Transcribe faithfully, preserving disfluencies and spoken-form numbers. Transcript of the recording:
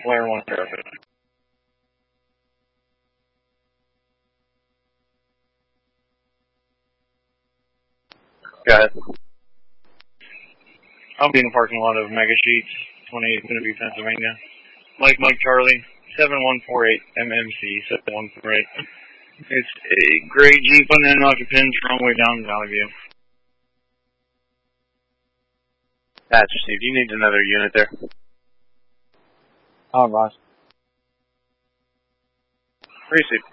Flare one traffic. Go ahead. I'll be in the parking lot of Mega Sheets, twenty-eight Finneview, Pennsylvania. Mike, Mike, Charlie, seven one four eight M M C, seven one four eight. It's a gray Jeep unoccupied, wrong way down Valley View. That's Steve. You need another unit there. Oh, Ross. Receive.